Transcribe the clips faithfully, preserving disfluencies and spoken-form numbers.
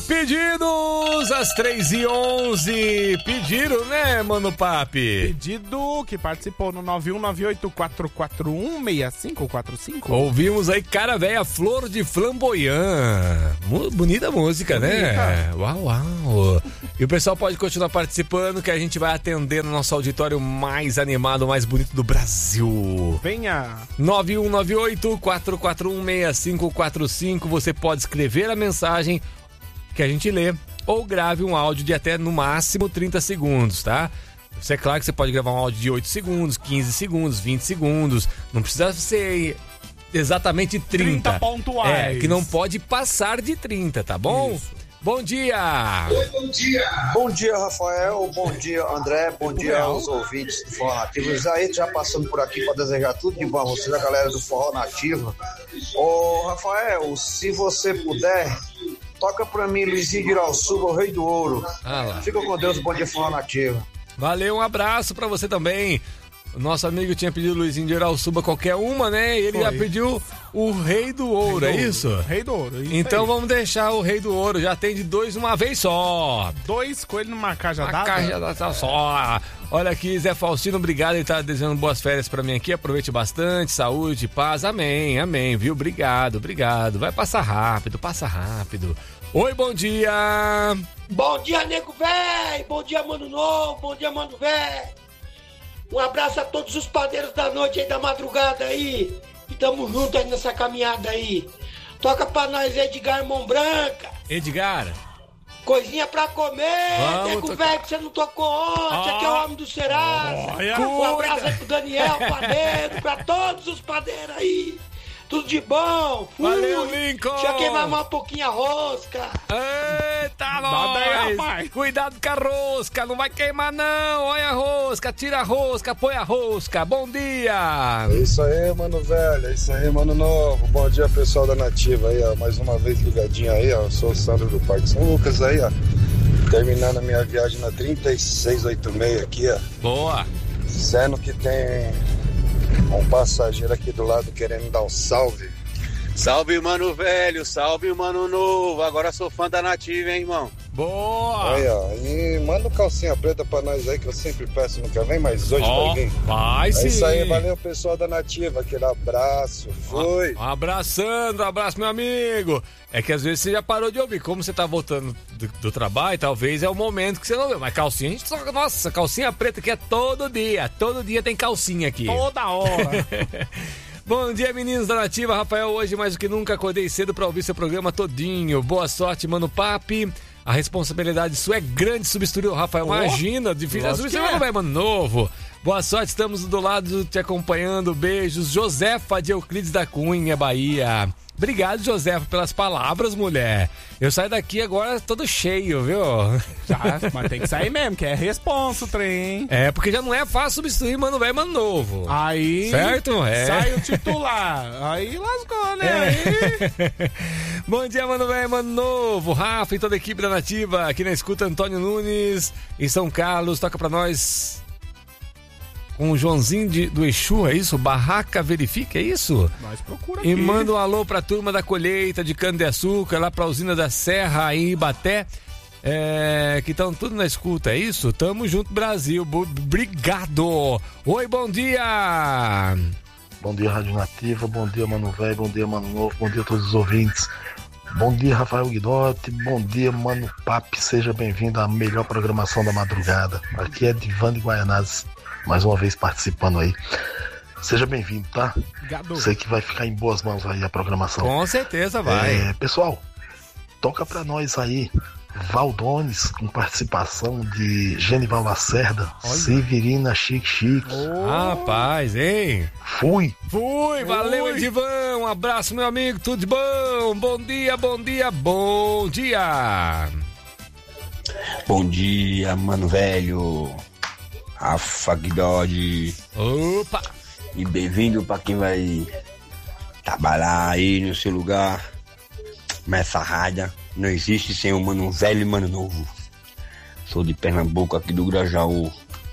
Pedidos às três e onze. Pediram, né, Mano Papi? Pedido que participou no nove um nove oito quatro quatro um seis cinco quatro cinco. Ouvimos aí Cara Véia, Flor de Flamboyant. Bonita música, Bonita. né? Uau, uau. E o pessoal pode continuar participando, que a gente vai atender no nosso auditório mais animado, mais bonito do Brasil. Venha! nove um nove oito quatro quatro um seis cinco quatro cinco. Você pode escrever a mensagem que a gente lê, ou grave um áudio de até no máximo trinta segundos, tá? Isso é claro que você pode gravar um áudio de oito segundos, quinze segundos, vinte segundos, não precisa ser exatamente trinta. trinta pontuais. É, que não pode passar de trinta, tá bom? Isso. Bom dia! Oi, bom dia! Bom dia, Rafael, bom dia, André, bom dia aos ouvintes do Forró Nativo. Isaí já passando por aqui para desejar tudo de bom a você, a galera do Forró Nativo. Ô, Rafael, se você puder, toca pra mim, Luizinho de Irauçuba, o Rei do Ouro. Ah lá. Fica com Deus, bom dia, Forró Nativo. Valeu, um abraço pra você também. O nosso amigo tinha pedido Luizinho de Irauçuba qualquer uma, né? E ele Foi. já pediu o Rei do Ouro, Rei do é isso? Ouro. Rei do Ouro. Isso então aí. Vamos deixar o Rei do Ouro. Já tem de dois uma vez só. Dois coelhos numa caixa dada? Uma caixa dada só. Olha aqui, Zé Faustino, obrigado. Ele tá desejando boas férias pra mim aqui. Aproveite bastante, saúde, paz. Amém, amém, viu? Obrigado, obrigado. Vai passar rápido, passa rápido. Oi, bom dia. Bom dia, nego véi. Bom dia, mano novo. Bom dia, mano véi. Um abraço a todos os padeiros da noite aí, da madrugada aí. E tamo junto aí nessa caminhada aí. Toca pra nós, Edgar Mão Branca. Edgar. Coisinha pra comer. Nego to... velho que você não tocou ontem. Ah. Aqui é o homem do Serasa. Um abraço aí pro Daniel, padeiro. Pra todos os padeiros aí. Tudo de bom. Fui. Valeu, Lincoln. Deixa eu queimar mais um pouquinho a rosca. Eita, nós. Cuidado com a rosca. Não vai queimar, não. Olha a rosca. Tira a rosca. Põe a rosca. Bom dia. É isso aí, mano velho. É isso aí, mano novo. Bom dia, pessoal da Nativa aí, ó. Mais uma vez ligadinho aí, ó. Eu sou o Sandro do Parque São Lucas aí, ó. Terminando a minha viagem na trinta e seis oitenta e seis aqui, ó. Boa. Sendo que tem um passageiro aqui do lado querendo dar um salve. Salve, mano velho, salve, mano novo. Agora sou fã da Nativa, hein, irmão? Boa! Aí, ó, e manda um calcinha preta pra nós aí, que eu sempre peço, nunca vem, mas hoje oh, vai vir. Vai sim! É isso aí, valeu, pessoal da Nativa, aquele abraço, foi! Um abraçando, um abraço, meu amigo! É que às vezes você já parou de ouvir, como você tá voltando do, do trabalho, talvez é o momento que você não vê, mas calcinha, a gente só, nossa, calcinha preta que é todo dia, todo dia tem calcinha aqui. Toda hora! Bom dia, meninos da Nativa. Rafael, hoje mais do que nunca acordei cedo pra ouvir seu programa todinho. Boa sorte, mano Papi. A responsabilidade sua é grande substituir o Rafael. Oh, imagina, difícil substituir o mano novo. Boa sorte, estamos do lado te acompanhando. Beijos. Josefa de Euclides da Cunha, Bahia. Obrigado, Josefa, pelas palavras, mulher. Eu saio daqui agora todo cheio, viu? Já, mas tem que sair mesmo, que é responso, trem. É, porque já não é fácil substituir mano velho e mano novo. Aí... Certo? É. Sai o titular. Aí lascou, né? É. Aí... Bom dia, mano velho, mano novo. Rafa e toda a equipe da Nativa. Aqui na escuta, Antônio Nunes, em São Carlos. Toca pra nós... com o Joãozinho de, do Exu, é isso? Barraca Verifica, é isso? Nós procura aqui. E manda um alô pra turma da colheita de cana-de-açúcar, lá pra usina da Serra, aí em Ibaté, é, que estão tudo na escuta, é isso? Tamo junto, Brasil. Obrigado! Oi, bom dia! Bom dia, Rádio Nativa, bom dia, Mano Velho, bom dia, Mano Novo, bom dia a todos os ouvintes. Bom dia, Rafael Guidotti, bom dia, Mano Papi, seja bem-vindo à melhor programação da madrugada. Aqui é Divan de Guaianazes, mais uma vez participando aí. Seja bem-vindo, tá? Obrigado. Sei que vai ficar em boas mãos aí a programação. Com certeza vai. É, pessoal, toca pra nós aí Valdones, com participação de Genival Lacerda, Olha. Severina Chique Chique. Oh. Rapaz, hein? Fui. Fui, valeu, Edivan. Um abraço, meu amigo, tudo de bom. Bom dia, bom dia, bom dia. Bom dia, mano velho. Rafa Guidode. Opa! E bem-vindo pra quem vai trabalhar aí no seu lugar. Mas essa rádio não existe sem o mano velho e mano novo. Sou de Pernambuco, aqui do Grajaú,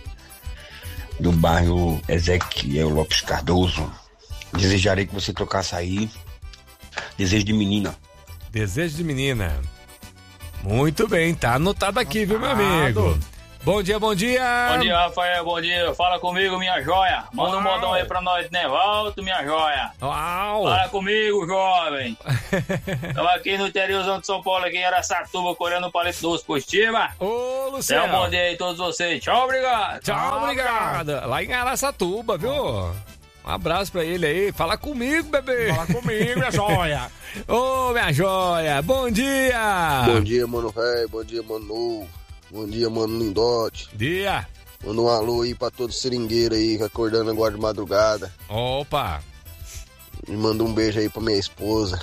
do bairro Ezequiel Lopes Cardoso. Desejarei que você tocasse aí Desejo de Menina. Desejo de Menina. Muito bem, tá anotado aqui, viu, meu amigo? Bom dia, bom dia. Bom dia, Rafael, bom dia. Fala comigo, minha joia. Manda um modão aí pra nós, né? Volta, minha joia. Uau. Fala comigo, jovem. Estamos aqui no interiorzão de São Paulo, aqui em Araçatuba, colhendo um palito doce positiva. Ô, Luciano. Dê um bom dia aí a todos vocês. Tchau, obrigado. Tchau, obrigado. Lá em Araçatuba, viu? Um abraço pra ele aí. Fala comigo, bebê. Fala comigo, minha joia. Ô, minha joia. Bom dia. Bom dia, mano velho. Bom dia, mano novo. Bom dia, mano Lindote. Dia. Manda um alô aí pra todo seringueiro aí, acordando agora de madrugada. Opa. E manda um beijo aí pra minha esposa.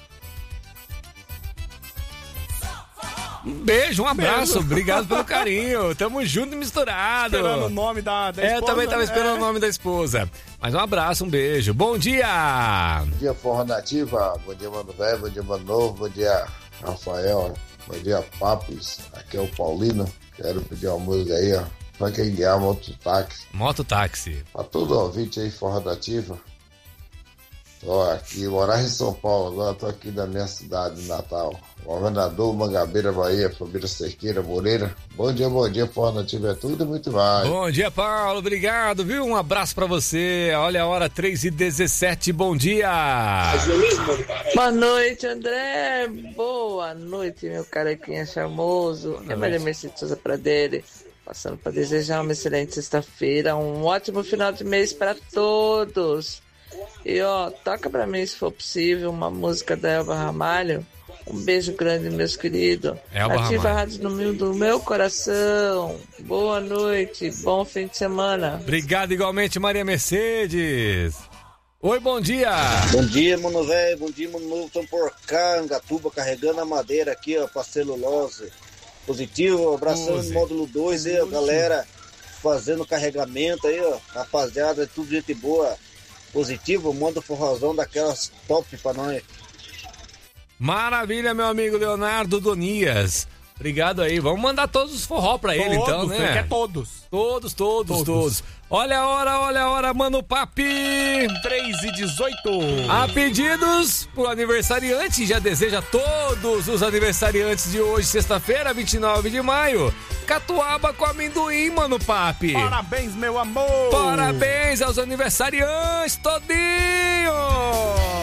Um beijo, um abraço. Beijo. Obrigado pelo carinho. Tamo junto e misturado. Esperando o nome da, da é, esposa. É, eu também tava esperando é. o nome da esposa. Mas um abraço, um beijo. Bom dia. Bom dia, Forró Nativa. Bom dia, mano velho. Bom dia, mano novo. Bom dia, Rafael. Bom dia, Papis. Aqui é o Paulino. Quero pedir uma música aí, ó. Pra quem guiar mototáxi. Mototáxi. Pra todo ouvinte aí, Forró Nativa. Tô aqui, morar em São Paulo agora, tô aqui na minha cidade natal. Governador, Mangabeira, Bahia, família Cerqueira, Moreira. Bom dia, bom dia, Forró Nativa é tudo e muito mais. Bom dia, Paulo, obrigado, viu? Um abraço pra você. Olha a hora, três e dezessete, bom dia. Boa noite, André. Boa noite, meu carequinha charmoso. É Maria Mercedes Souza Pradeira. Passando pra desejar uma excelente sexta-feira, um ótimo final de mês pra todos. E ó, toca pra mim, se for possível, uma música da Elba Ramalho. Um beijo grande, meus queridos. Ativa a rádio no meio do meu coração. Boa noite, bom fim de semana. Obrigado igualmente, Maria Mercedes. Oi, bom dia. Bom dia, mano velho. Bom dia, mano novo. Estamos por cá, Angatuba, carregando a madeira aqui, ó, pra celulose. Positivo, abraçando o módulo dois aí, ó, galera. Fazendo carregamento aí, ó. Rapaziada, tudo gente boa. Positivo, manda o forrozão daquelas top pra nós. Maravilha, meu amigo Leonardo Donias. Obrigado aí. Vamos mandar todos os forró pra ele, todos, então, né? Você quer todos. Todos, todos, todos, todos. Olha a hora, olha a hora, Mano Papi. três e dezoito. Há pedidos pro aniversariante. Já deseja todos os aniversariantes de hoje, sexta-feira, vinte e nove de maio. Catuaba com amendoim, Mano Papi. Parabéns, meu amor. Parabéns aos aniversariantes, todinho.